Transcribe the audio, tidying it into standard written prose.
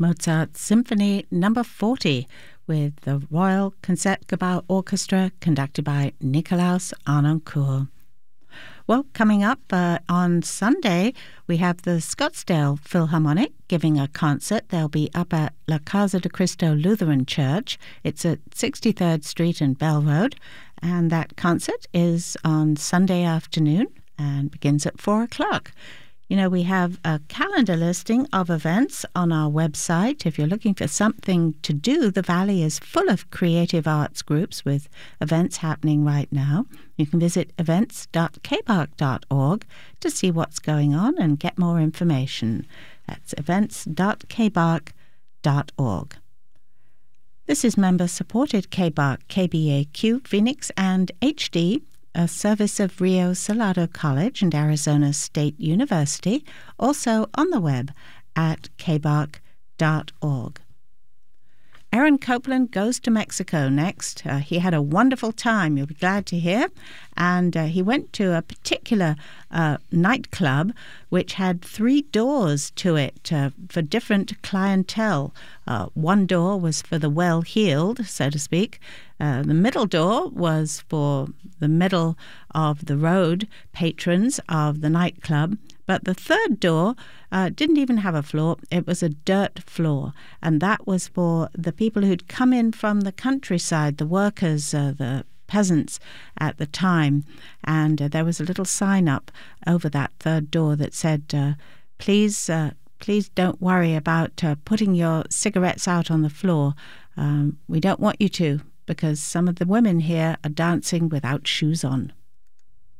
Mozart Symphony No. 40 with the Royal Concertgebouw Orchestra conducted by Nikolaus Harnoncourt. Well, coming up on Sunday, we have the Scottsdale Philharmonic giving a concert. They'll be up at La Casa de Cristo Lutheran Church. It's at 63rd Street and Bell Road, and that concert is on Sunday afternoon and begins at 4 o'clock. You know, we have a calendar listing of events on our website. If you're looking for something to do, the Valley is full of creative arts groups with events happening right now. You can visit events.kbark.org to see what's going on and get more information. That's events.kbark.org. This is member-supported KBARK, KBAQ, Phoenix, and HD, a service of Rio Salado College and Arizona State University, also on the web at kbark.org. Aaron Copland goes to Mexico next. He had a wonderful time, you'll be glad to hear, and he went to a particular nightclub which had 3 doors to it for different clientele. One door was for the well-heeled, so to speak. The middle door was for the middle of the road patrons of the nightclub, but the third door didn't even have a floor. It was a dirt floor, and that was for the people who'd come in from the countryside, the workers, the peasants at the time. And there was a little sign up over that third door that said, please don't worry about putting your cigarettes out on the floor. We don't want you to, because some of the women here are dancing without shoes on.